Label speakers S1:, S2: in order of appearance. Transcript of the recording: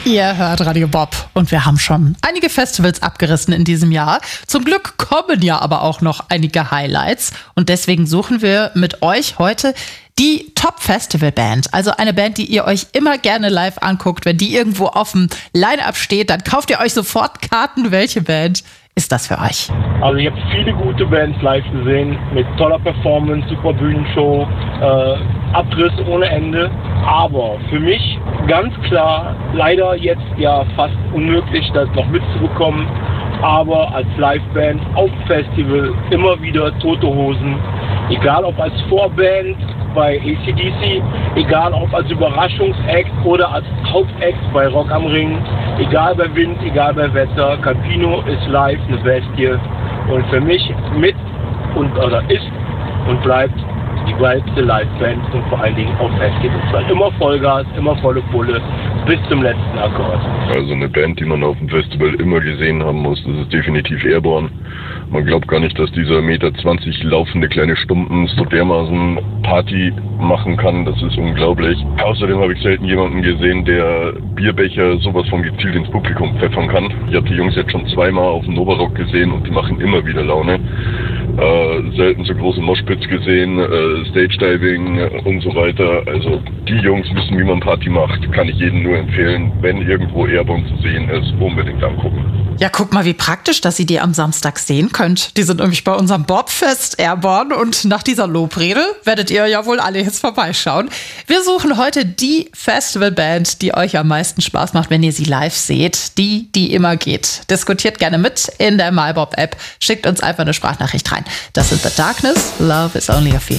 S1: Ihr hört Radio Bob und wir haben schon einige Festivals abgerissen in diesem Jahr. Zum Glück kommen ja aber auch noch einige Highlights und deswegen suchen wir mit euch heute die Top-Festival-Band. Also eine Band, die ihr euch immer gerne live anguckt. Wenn die irgendwo auf dem Line-Up steht, dann kauft ihr euch sofort Karten. Welche Band ist das für euch?
S2: Also ich habe viele gute Bands live gesehen, mit toller Performance, super Bühnenshow, Abriss ohne Ende. Aber für mich ganz klar, leider jetzt ja fast unmöglich, das noch mitzubekommen. Aber als Liveband auf Festival immer wieder Tote Hosen. Egal ob als Vorband bei AC/DC, egal ob als Überraschungsact oder als Hauptact bei Rock am Ring. Egal bei Wind, egal bei Wetter. Campino ist live eine Bestie. Und für mich ist und bleibt die geilste Liveband und vor allen Dingen auf Festivals. Weil immer Vollgas, immer volle Pulle, bis zum letzten Akkord.
S3: Also eine Band, die man auf dem Festival immer gesehen haben muss, das ist definitiv Airborne. Man glaubt gar nicht, dass dieser 1,20 Meter laufende kleine Stumpen so dermaßen Party machen kann. Das ist unglaublich. Außerdem habe ich selten jemanden gesehen, der Bierbecher sowas von gezielt ins Publikum pfeffern kann. Ich habe die Jungs jetzt schon zweimal auf dem Novarock gesehen und die machen immer wieder Laune. Selten so große Moshpits gesehen, Stage-Diving und so weiter. Also die Jungs wissen, wie man Party macht. Kann ich jedem nur empfehlen, wenn irgendwo Airborne zu sehen ist, unbedingt angucken.
S1: Ja, guck mal, wie praktisch, dass ihr die am Samstag sehen könnt. Die sind nämlich bei unserem Bobfest Airborne und nach dieser Lobrede werdet ihr ja wohl alle jetzt vorbeischauen. Wir suchen heute die Festivalband, die euch am meisten Spaß macht, wenn ihr sie live seht. Die immer geht. Diskutiert gerne mit in der MyBob-App. Schickt uns einfach eine Sprachnachricht rein. Das ist The Darkness, Love is Only a Feeling.